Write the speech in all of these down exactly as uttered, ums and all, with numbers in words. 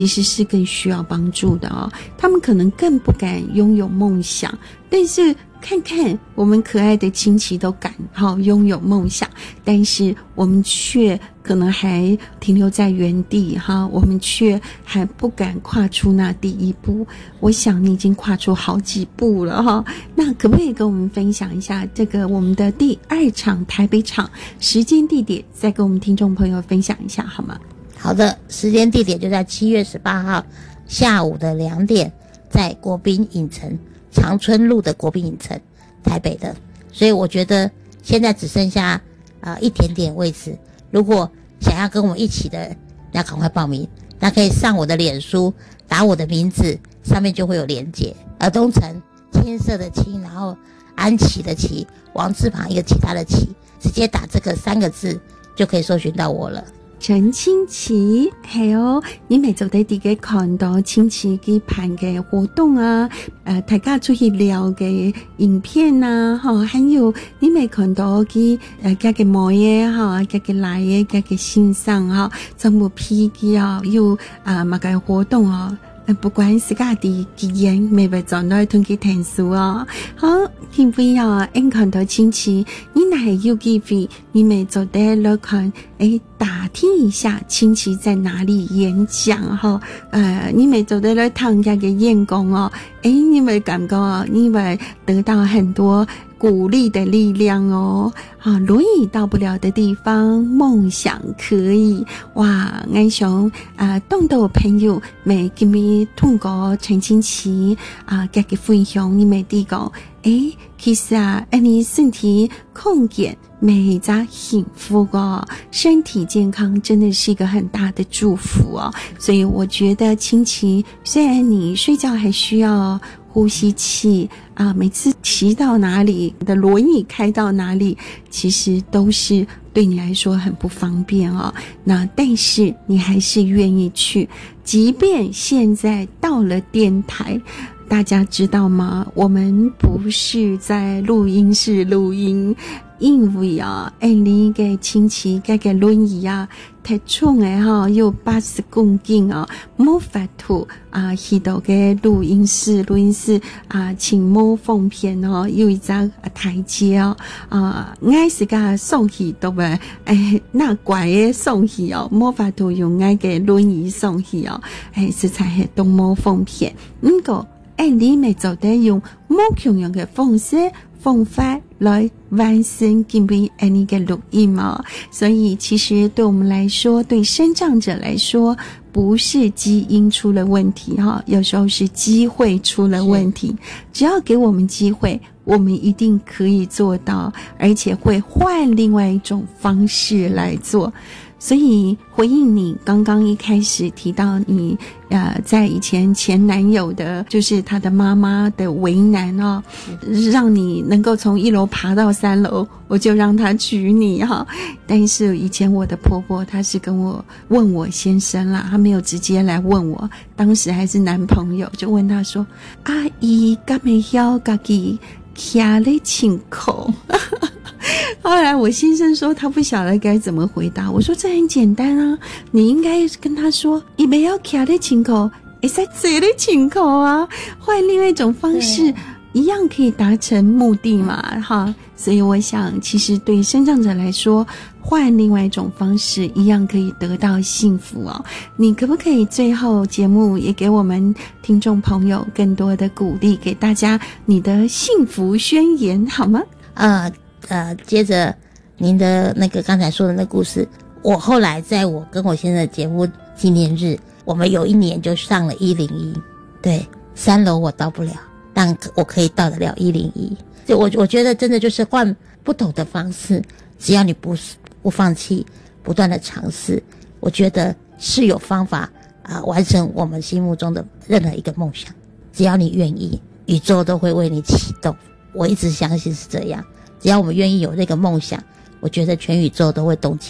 其实是更需要帮助的哦。他们可能更不敢拥有梦想，但是看看我们可爱的亲戚都敢好拥有梦想，但是我们却可能还停留在原地哈，我们却还不敢跨出那第一步。我想你已经跨出好几步了哈，那可不可以跟我们分享一下这个我们的第二场台北场时间地点，再跟我们听众朋友分享一下好吗？ 好的，时间地点就在七月十八号下午的两点，在国宾影城长春路的国宾影城，台北的。所以我觉得现在只剩下呃一点点位置，如果想要跟我一起的，要赶快报名。那可以上我的脸书，打我的名字，上面就会有连结。尔东城，青色的青，然后安琪的琪，王字旁一个其他的琪，直接打这个三个字就可以搜寻到我了。 陈清奇，还有你每周在底下看到清奇嘅辦嘅活動啊，呃大家出去聊嘅影片啊，哈，還有你每看到嘅呃家嘅模嘢哈，家嘅來嘅家嘅欣賞哈，全部批嘅啊，有啊乜嘅活動啊。不管是家的經驗，每位在內同佢談書啊，好，因為啊，你看到親戚，你那係有機會，你每走得來看，誒，打聽一下親戚在哪裡演講哈，呃，你每走得來聽家嘅演講哦，誒，你會感覺你會得到很多鼓勵的力量哦，啊，輪椅到不了的地方，夢想可以哇！我想啊，當到朋友咪今日通過陳清奇啊，家嘅分享，你咪啲講，誒，其實啊，你身體康健，每扎幸福哦，身體健康真的是一個很大的祝福哦。所以我覺得清奇，雖然你睡覺還需要呼吸器啊，每次騎到哪裡的輪椅開到哪裡，其實都是對你來說很不方便哦。那但是你還是願意去，即便現在到了電台，大家知道嗎？我們不是在錄音室錄音，因為啊，誒你嘅親戚嘅嘅輪椅啊，太重誒哈，有八十公斤啊，冇法度啊，去到嘅錄音室，錄音室啊，請冇奉片哦，有一張台階哦，啊，挨時間送去都唔，誒，那怪嘅送去哦，冇法度用挨嘅輪椅送去哦，誒，實在係都冇奉片，唔過。誒，你咪就得用冇同樣嘅方式方法來完成今日你嘅錄音哦。所以其實對我們來說，對身障者來說，不是基因出了問題哈，有時候是機會出了問題。只要給我們機會，我們一定可以做到，而且會換另外一種方式來做。所以回應你剛剛一開始提到你呃在以前前男友的就是他的媽媽的為難哦，讓你能夠從一樓爬到三樓，我就讓他娶你哈。但是以前我的婆婆她是跟我問我先生啦，她沒有直接來問我，當時還是男朋友，就問他說阿姨敢會曉自己徛咧親口後來我先生說他不曉得該怎麼回答，我說這很簡單啊，你應該跟他說他不要徛在親口，會使坐在親口啊，換另外一種方式一樣可以達成目的嘛哈。所以我想其實對身障者來說，換另外一種方式一樣可以得到幸福哦。你可不可以最後節目也給我們聽眾朋友更多的鼓勵，給大家你的幸福宣言好嗎？ 呃呃，接着您的那个刚才说的那故事，我后来在我跟我先生的节目纪念日，我们有一年就上了一零一，对，三楼我到不了，但我可以到得了一零一。就我我觉得真的就是换不同的方式，只要你不不放弃，不断的尝试，我觉得是有方法啊、呃，完成我们心目中的任何一个梦想。只要你愿意，宇宙都会为你启动。我一直相信是这样。只要我们愿意有那个梦想，我觉得全宇宙都会动起来。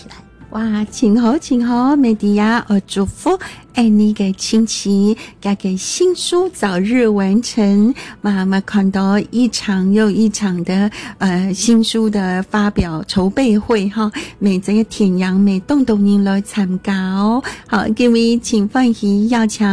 哇，请好请好，美迪亚，我祝福爱你嘅亲戚，家嘅新书早日完成。妈妈看到一场又一场的呃新书的发表筹备会哈，每这个田阳每栋都人来参加哦。好，各位请放心要请